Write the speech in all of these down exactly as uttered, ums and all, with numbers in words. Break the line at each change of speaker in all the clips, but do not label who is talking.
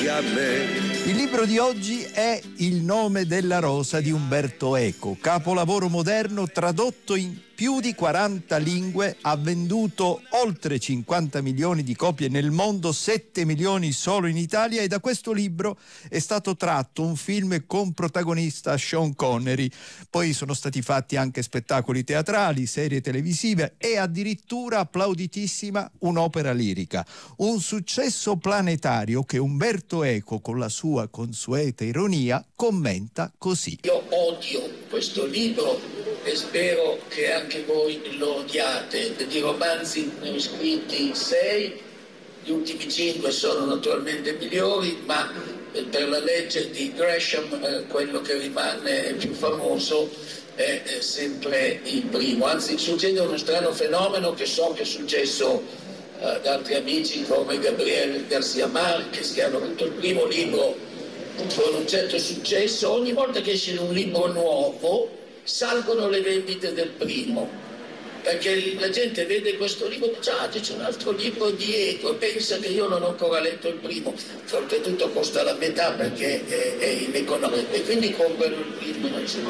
fiamme.
Il libro di oggi è Il nome della rosa di Umberto Eco, capolavoro moderno tradotto in più di quaranta lingue, ha venduto oltre cinquanta milioni di copie nel mondo, sette milioni solo in Italia, e da questo libro è stato tratto un film con protagonista Sean Connery. Poi sono stati fatti anche spettacoli teatrali, serie televisive e addirittura, applauditissima, un'opera lirica. Un successo planetario che Umberto Eco, con la sua consueta ironia, commenta così.
Io odio questo libro e spero che anche voi lo odiate. Di romanzi ne ho scritti sei, gli ultimi cinque sono naturalmente migliori, ma per la legge di Gresham eh, quello che rimane più famoso è, è sempre il primo. Anzi, succede uno strano fenomeno che so che è successo eh, ad altri amici come Gabriel Garcia Marquez, che hanno avuto il primo libro con un certo successo. Ogni volta che esce un libro nuovo salgono le vendite del primo, perché la gente vede questo libro e dice: ah, c'è un altro libro di Eco, e pensa che io non ho ancora letto il primo, che oltretutto costa la metà perché è, è ineconomico, e quindi comprano il primo.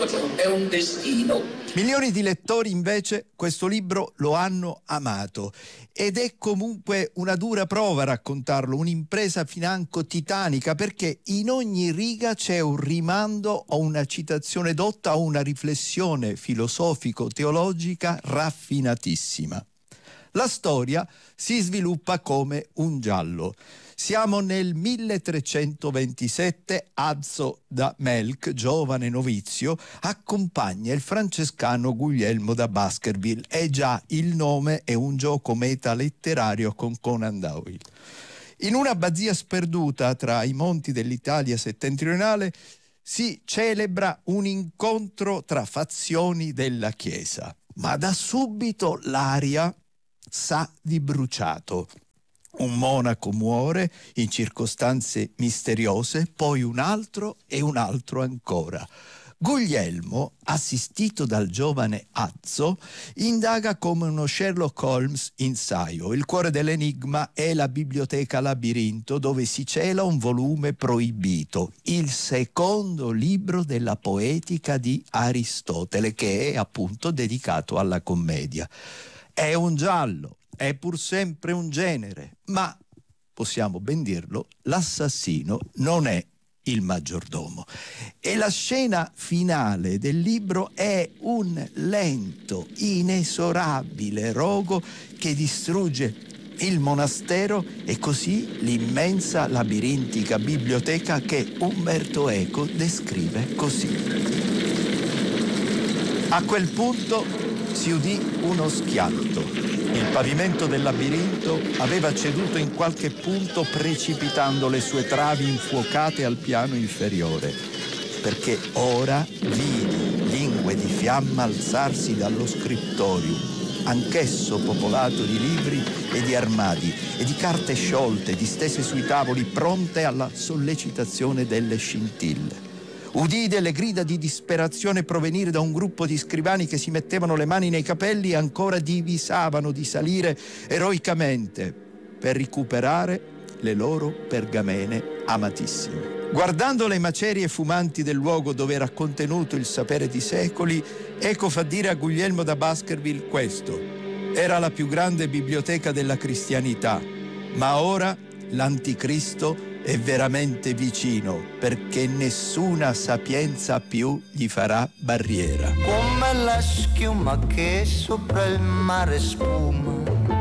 È un destino.
Milioni di lettori invece questo libro lo hanno amato, ed è comunque una dura prova raccontarlo, un'impresa financo titanica, perché in ogni riga c'è un rimando o una citazione dotta o una riflessione filosofico-teologica raffinatissima. La storia si sviluppa come un giallo. Siamo nel milletrecentoventisette, Azzo da Melk, giovane novizio, accompagna il francescano Guglielmo da Baskerville, e già il nome è un gioco metaletterario con Conan Doyle. In una abbazia sperduta tra i monti dell'Italia settentrionale si celebra un incontro tra fazioni della Chiesa, ma da subito l'aria sa di bruciato. Un monaco muore in circostanze misteriose, poi un altro e un altro ancora. Guglielmo, assistito dal giovane Azzo, indaga come uno Sherlock Holmes in saio. Il cuore dell'enigma è la biblioteca Labirinto, dove si cela un volume proibito, il secondo libro della Poetica di Aristotele, che è appunto dedicato alla commedia. È un giallo, è pur sempre un genere, ma possiamo ben dirlo, l'assassino non è il maggiordomo. E la scena finale del libro è un lento, inesorabile rogo che distrugge il monastero e così l'immensa labirintica biblioteca che Umberto Eco descrive così. A quel punto si udì uno schianto. Il pavimento del labirinto aveva ceduto in qualche punto, precipitando le sue travi infuocate al piano inferiore, perché ora vidi lingue di fiamma alzarsi dallo scrittorium, anch'esso popolato di libri e di armadi e di carte sciolte distese sui tavoli, pronte alla sollecitazione delle scintille. Udì delle grida di disperazione provenire da un gruppo di scrivani che si mettevano le mani nei capelli e ancora divisavano di salire eroicamente per recuperare le loro pergamene amatissime. Guardando le macerie fumanti del luogo dove era contenuto il sapere di secoli, Eco fa dire a Guglielmo da Baskerville questo: era la più grande biblioteca della cristianità, ma ora l'anticristo è veramente vicino, perché nessuna sapienza più gli farà barriera.
Come la schiuma che sopra il mare spuma,